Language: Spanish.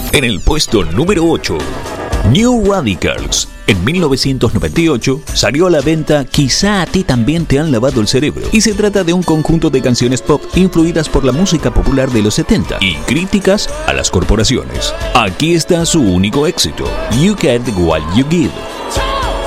En el puesto número 8, New Radicals. En 1998 salió a la venta Quizá a ti también te han lavado el cerebro, y se trata de un conjunto de canciones pop influidas por la música popular de los 70 y críticas a las corporaciones. Aquí está su único éxito, You Get What You Give.